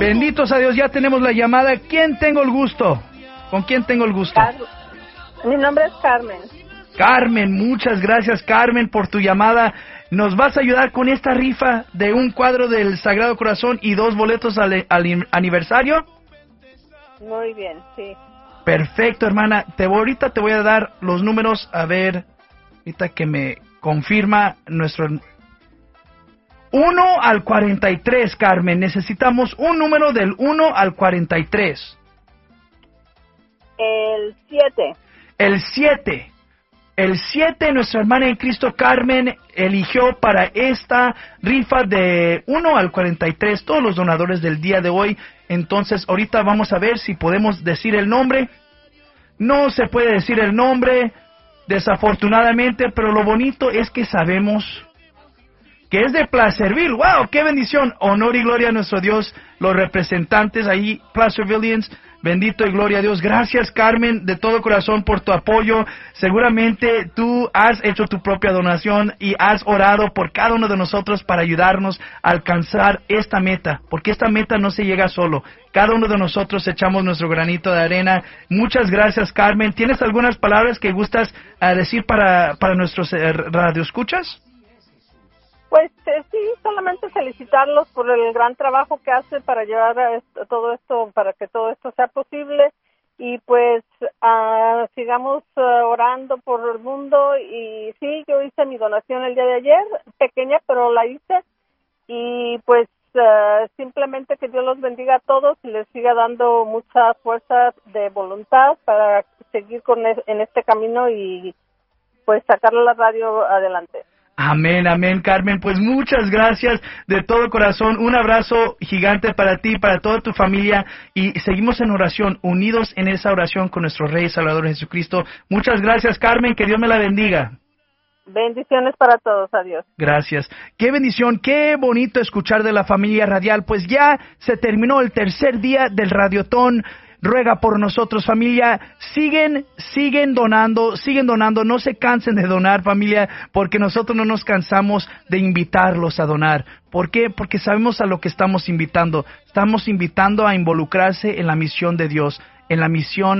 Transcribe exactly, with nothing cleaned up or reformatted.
Benditos a Dios, ya tenemos la llamada. ¿Quién tengo el gusto? ¿Con quién tengo el gusto? Car Mi nombre es Carmen. Carmen, muchas gracias, Carmen, por tu llamada. ¿Nos vas a ayudar con esta rifa de un cuadro del Sagrado Corazón y dos boletos al, al aniversario? Muy bien, sí. Perfecto, hermana. Te voy, ahorita te voy a dar los números, a ver, ahorita que me confirma nuestro... uno al cuarenta y tres, Carmen. Necesitamos un número del uno al cuarenta y tres. El siete. El siete. El siete, nuestra hermana en Cristo, Carmen, eligió para esta rifa de uno al cuarenta y tres, todos los donadores del día de hoy. Entonces, ahorita vamos a ver si podemos decir el nombre. No se puede decir el nombre, desafortunadamente, pero lo bonito es que sabemos que es de Placerville. ¡Wow! ¡Qué bendición! Honor y gloria a nuestro Dios, los representantes ahí, Placervillians. Bendito y gloria a Dios. Gracias, Carmen, de todo corazón por tu apoyo. Seguramente tú has hecho tu propia donación y has orado por cada uno de nosotros para ayudarnos a alcanzar esta meta, porque esta meta no se llega solo. Cada uno de nosotros echamos nuestro granito de arena. Muchas gracias, Carmen. ¿Tienes algunas palabras que gustas uh, decir para, para nuestros eh, radioescuchas? Pues eh, sí, solamente felicitarlos por el gran trabajo que hace para llevar a esto, todo esto, para que todo esto sea posible, y pues uh, sigamos uh, orando por el mundo. Y sí, yo hice mi donación el día de ayer, pequeña, pero la hice, y pues uh, simplemente que Dios los bendiga a todos y les siga dando mucha fuerza de voluntad para seguir con es, en este camino y pues sacar la radio adelante. Amén, amén, Carmen. Pues muchas gracias de todo corazón. Un abrazo gigante para ti, para toda tu familia. Y seguimos en oración, unidos en esa oración con nuestro Rey y Salvador Jesucristo. Muchas gracias, Carmen. Que Dios me la bendiga. Bendiciones para todos. Adiós. Gracias. Qué bendición, qué bonito escuchar de la familia radial. Pues ya se terminó el tercer día del Radiotón. Ruega por nosotros, familia. Siguen, siguen donando, siguen donando. No se cansen de donar, familia, porque nosotros no nos cansamos de invitarlos a donar. ¿Por qué? Porque sabemos a lo que estamos invitando. Estamos invitando a involucrarse en la misión de Dios, en la misión